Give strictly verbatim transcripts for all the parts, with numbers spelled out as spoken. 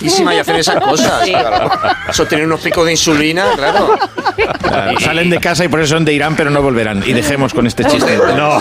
altísima y hacen esas cosas. Sí. Claro. Eso tiene unos picos de insulina, claro. Claro, salen de casa y por eso son de Irán, pero no volverán. Y dejemos con este chiste. No.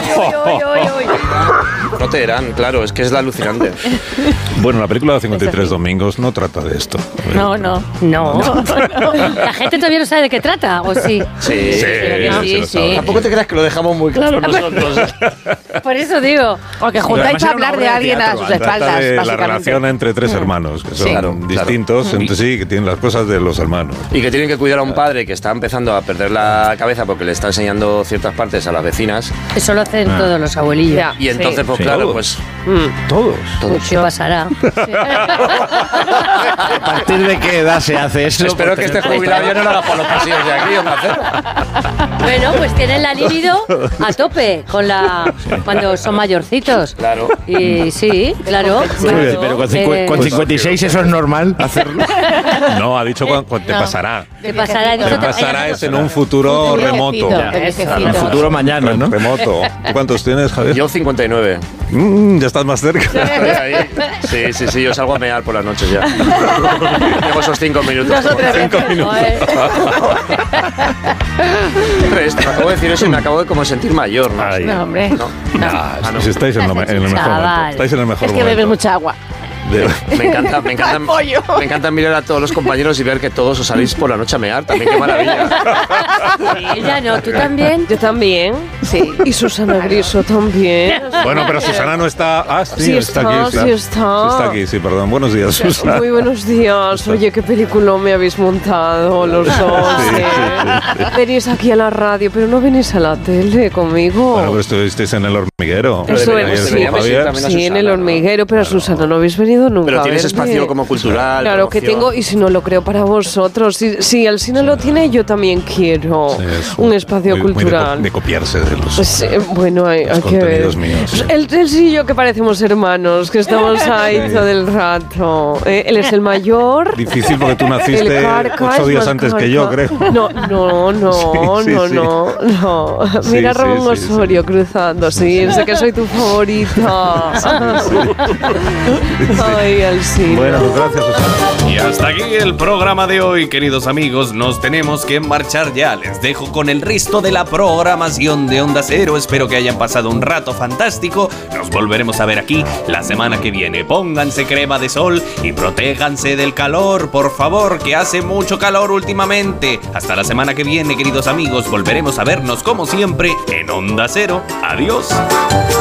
No te dirán, claro, es que es alucinante. Bueno, la película de cincuenta y tres domingos no trata de esto. No, no. No. La gente todavía no sabe de qué trata, ¿o sí? Sí, Sí, sí, sí lo sí. sabe. Tampoco te creas que lo dejamos muy claro nosotros. Por eso digo. O que juntáis para hablar de alguien a sus Trata espaldas, de la básicamente. relación entre tres hermanos, que son Sí. Claro, distintos claro. entre sí, que tienen las cosas de los hermanos. Y que tienen que cuidar a un padre que está empezando a perder la cabeza porque le está enseñando ciertas partes a las vecinas. Eso lo hacen Ah. todos los abuelillos. Ya. Y entonces, Sí. pues Sí. claro, Todos. pues... Todos. Pues, ¿qué pasará? ¿A partir de qué edad se hace eso? Espero que este jubilado ya no lo haga por los pasillos de aquí, hombre. Bueno, pues tienen la libido a tope con la cuando son mayorcitos. Claro. Y sí, claro. Pero, pero con, cincu- Eh, con cincuenta y seis eso es normal hacerlo. No, ha dicho cuando te pasará. Te pasará, Te pasará es en un futuro remoto. En el futuro mañana, ¿no? Remoto. ¿Tú cuántos tienes, Javier? Yo cincuenta y nueve. Mm, ya estás más cerca. Estoy ahí. Sí, sí, sí, yo salgo a mear por las noches ya. Tengo esos cinco minutos. Cinco minutos. Tres, te acabo de decir eso y me acabo de como sentir mayor, ¿no? Ay. No, hombre. No. Ah, si estáis en, lo me- en el mejor Chaval. momento. Estáis en el mejor Es que momento. bebes mucha agua. De- Me encanta, me encanta, Al pollo. me encanta mirar a todos los compañeros y ver que todos os salís por la noche a mear. También qué maravilla. Ella no, tú también. Yo también. Sí. Y Susana Griso también. Bueno, pero Susana no está. Ah, sí, Sí está, está, aquí. sí está. Sí está aquí, sí, perdón. Buenos días, Susana. Muy buenos días. Oye, qué película me habéis montado los dos. Sí, ¿eh? sí, Venís aquí a la radio, pero no venís a la tele conmigo. Bueno, pero estuvisteis en el hormiguero. Eso Ayer es, estuvo sí, Javier. también a Sí, en el Susana, ¿no? hormiguero, pero a Susana no habéis venido nunca. Pero a tienes verme. espacio como cultural. Claro que promoción. tengo, y si no lo creo para vosotros. Si, si el cine lo tiene, yo también quiero Sí, es un espacio muy- muy de co- cultural. de, copiarse de los. Pues, eh, bueno, hay, Los hay que ver. contenidos míos. El Tess y yo que parecemos hermanos, que estamos ahí Sí. todo el rato. Eh, Él es el mayor. Difícil porque tú naciste El Carca ocho es días más antes que Carca. yo, creo. No, no, no, Sí, sí, no, sí. no, no. Sí, Mira a sí, Ramón sí, Osorio cruzando, sí, sé que soy tu favorita. Ay, Alcina. Bueno, pues gracias, Susana. Y hasta aquí el programa de hoy, queridos amigos. Nos tenemos que marchar ya. Les dejo con el resto de la programación de Onda Cero. Espero que hayan pasado un rato fantástico. Nos volveremos a ver aquí la semana que viene. Pónganse crema de sol y protéjanse del calor, por favor, que hace mucho calor últimamente. Hasta la semana que viene, queridos amigos. Volveremos a vernos como siempre en Onda Cero. Adiós.